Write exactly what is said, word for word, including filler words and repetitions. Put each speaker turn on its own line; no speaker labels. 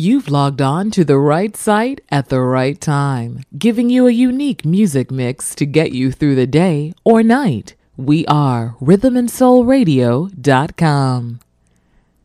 You've logged on to the right site at the right time, giving you a unique music mix to get you through the day or night. We are rhythm and soul radio dot com.